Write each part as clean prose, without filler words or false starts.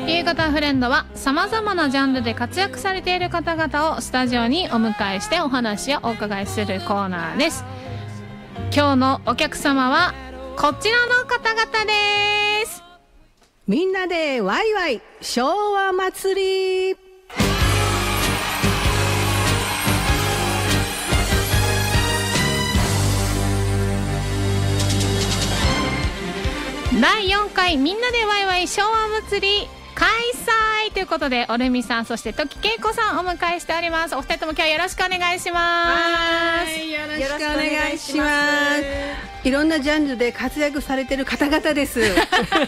夕方フレンドはさまざまなジャンルで活躍されている方々をスタジオにお迎えしてお話をお伺いするコーナーです。今日のお客様はこちらの方々です。 みんなでワイワイ昭和祭り。 第4回みんなでワイワイ昭和祭り開催ということで、おるみさんそして時恵子さんお迎えしております。お二人とも今日よろしくお願いします。 よろしくお願いします。いろんなジャンルで活躍されている方々です今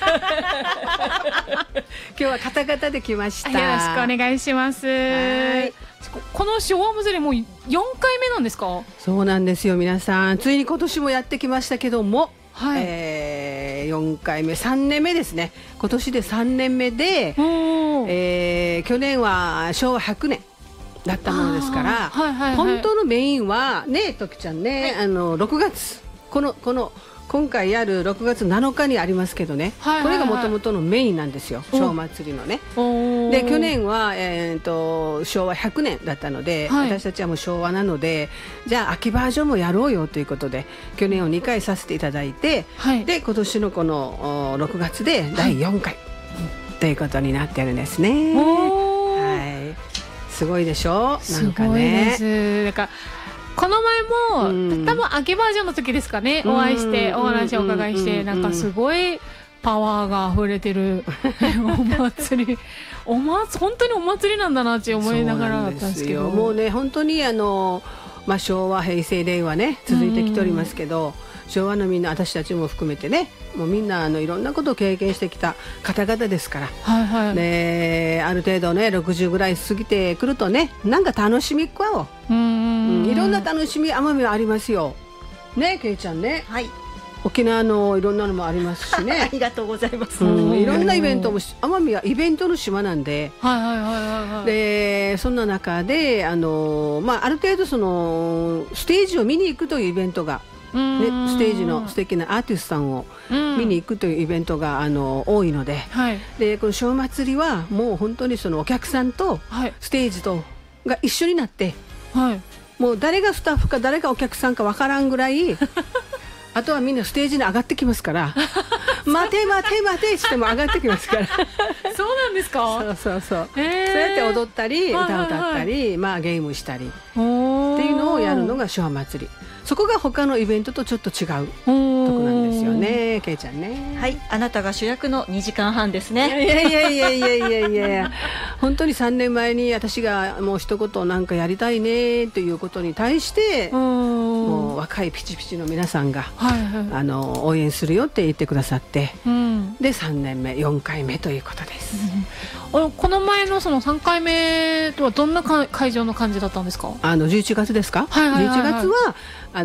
日は方々で来ました。 よろしくお願いします。この昭和祭りもう4回目なんですか？ そうなんですよ。皆さんついに今年もやってきましたけども、 はい、 4回目3年目ですね。今年で3年目で、去年は昭和100年だったものですから、本当のメインはね、ときちゃんね、6月今回やる6月7日にありますけどね、これがもともとのメインなんですよ、昭祭りのね。で去年は、昭和100年だったので、私たちはもう昭和なので、じゃあ秋バージョンもやろうよということで去年を2回させていただいて、で今年のこの6月で第4回、ということになってるんですね。すごいでしょ。なんかね、 すごいです。だからこの前も、多分秋バージョンの時ですかね、お会いしてお話をお伺いして、なんかすごいパワーが溢れてるお祭り本当にお祭りなんだなって思いながらだったんですけど、 もうね本当に昭和平成令和ね続いてきておりますけど、昭和のみんな、私たちも含めてね、もうみんないろんなことを経験してきた方々ですから、である程度ね60ぐらい過ぎてくるとね、なんか楽しみっこをいろんな楽しみ奄美はありますよね、けいちゃんね。沖縄のいろんなのもありますしねありがとうございます。 いろんなイベントも、奄美はイベントの島なんで、でそんな中である程度そのステージを見に行くというイベントがステージの素敵なアーティストさんを見に行くというイベントが多いので、でこの昭祭りはもう本当にそのお客さんとステージとが一緒になって、もう誰がスタッフか誰がお客さんかわからんぐらいあとはみんなステージに上がってきますから待て待て待てしても上がってきますからそうなんですか？ そうやって踊ったり歌を歌ったり、ゲームしたりっていうのをやるのが昭和祭り。そこが他のイベントとちょっと違うとこなんですよね、けいちゃんね。 はい、あなたが主役の2時間半ですね。 いや本当に3年前に私がもう一言なんかやりたいねということに対して、もう若いピチピチの皆さんが、応援するよって言ってくださって、で3年目4回目ということです。 この前のその3回目とはどんな会場の感じだったんですか ？11月ですか？11月は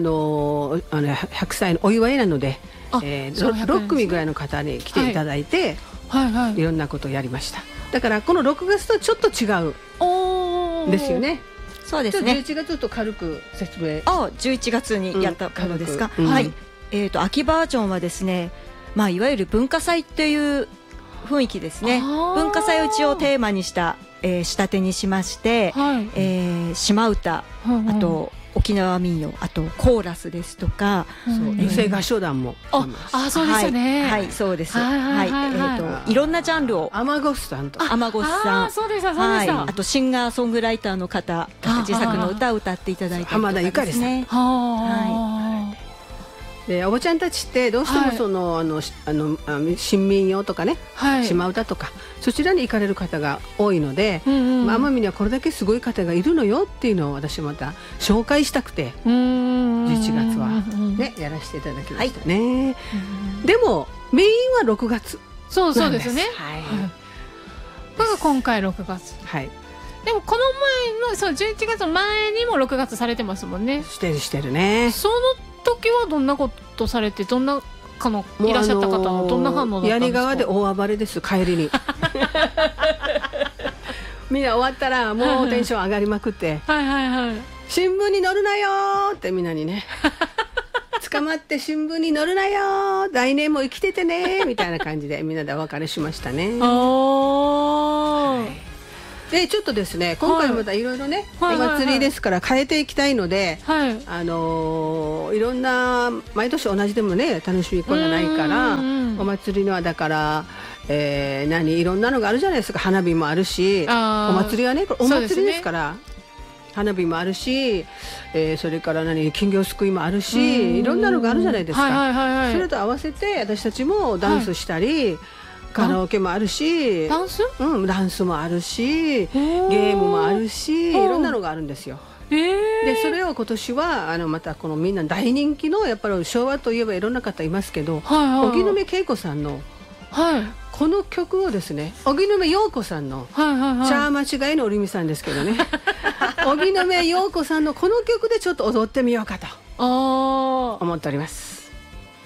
100歳のお祝いなので、6組ぐらいの方に来ていただいて、いろんなことをやりました。だからこの6月とちょっと違うんですよね。 そうですね。 11月と軽く説明。 11月にやったものですか？はい。秋バージョンはですね、いわゆる文化祭っていう雰囲気ですね。文化祭を一応テーマにした仕立てにしまして、島唄、あと沖縄民謡、あとコーラスですとか、 女性合唱団も。 そうですよね。 はい、そうです。いろんなジャンルを。 天越さんと。 天越さん。 そうでした、そうでした。 あとシンガーソングライターの方、自作の歌を歌っていただいて浜田ゆかりさん。でおばちゃんたちってどうしてもその、新民謡とかね、島唄とかそちらに行かれる方が多いので、奄美にはこれだけすごい方がいるのよっていうのを私また紹介したくて、11月はねやらせていただきましたね。でもメインは6月。 そうですね。これが今回6月。でもこの前のそう11月前にも6月されてますもんね。 してるね。 その時はどんなことされて、どんないらっしゃった方のどんな反応だったんですか？ 柳川で大暴れです。帰りにみんな終わったらもうテンション上がりまくって、新聞に載るなよってみんなにね捕まって新聞に載るなよ、来年も生きててねみたいな感じでみんなでお別れしましたね。でちょっとですね、今回またいろいろね、お祭りですから変えていきたいので、いろんな毎年同じでもね楽しみこがないから、お祭りのはだからいろんなのがあるじゃないですか。花火もあるし、お祭りはねお祭りですから、花火もあるし、それから金魚すくいもあるし、いろんなのがあるじゃないですか。それと合わせて私たちもダンスしたり、カラオケもあるし、ダンスもあるし、ゲームもあるし、いろんなのがあるんですよ。でそれを今年はまたこのみんな大人気の、やっぱり昭和といえばいろんな方いますけど、荻野目恵子さんのこの曲をですね、荻野目洋子さんのチャー間違いのおりみさんですけどね荻野目洋子さんのこの曲でちょっと踊ってみようかと思っております。